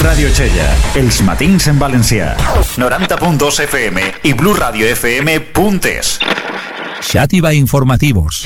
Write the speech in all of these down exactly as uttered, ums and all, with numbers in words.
Radio Chella, els matins en valencià. noranta punto dos F M y blu radio f m punto es. Xàtiva Informativos.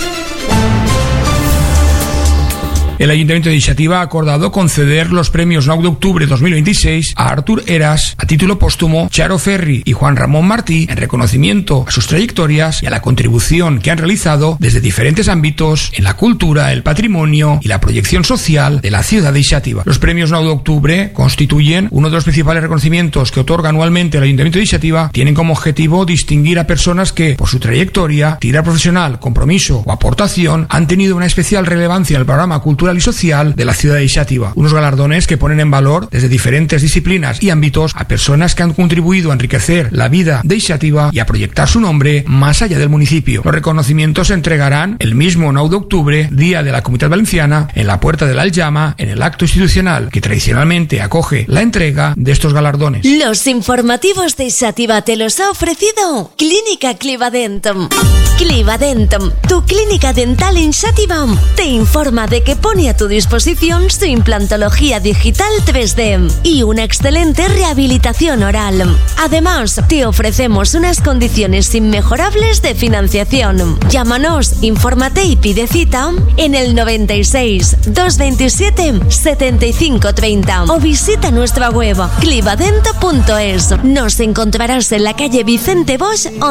El Ayuntamiento de Xàtiva ha acordado conceder los premios nueve de octubre de dos mil veintiséis a Artur Eras, a título póstumo, Charo Ferri y Juan Ramón Martí, en reconocimiento a sus trayectorias y a la contribución que han realizado desde diferentes ámbitos en la cultura, el patrimonio y la proyección social de la ciudad de Xàtiva. Los premios nueve de octubre constituyen uno de los principales reconocimientos que otorga anualmente el Ayuntamiento de Xàtiva. Tienen como objetivo distinguir a personas que, por su trayectoria, actividad profesional, compromiso o aportación, han tenido una especial relevancia en el programa cultural y social de la ciudad de Xàtiva. Unos galardones que ponen en valor desde diferentes disciplinas y ámbitos a personas que han contribuido a enriquecer la vida de Xàtiva y a proyectar su nombre más allá del municipio. Los reconocimientos se entregarán el mismo nueve de octubre, Día de la Comunitat Valenciana, en la Puerta del Aljama, en el acto institucional que tradicionalmente acoge la entrega de estos galardones. Los informativos de Xàtiva te los ha ofrecido Clínica Clivadentum. Clivadentum, tu clínica dental en Xàtiva, te informa de que pone a tu disposición su implantología digital tres D y una excelente rehabilitación oral. Además, te ofrecemos unas condiciones inmejorables de financiación. Llámanos, infórmate y pide cita en el noventa y seis, doscientos veintisiete, setenta y cinco treinta o visita nuestra web clivadento punto es. Nos encontrarás en la calle Vicente Bosch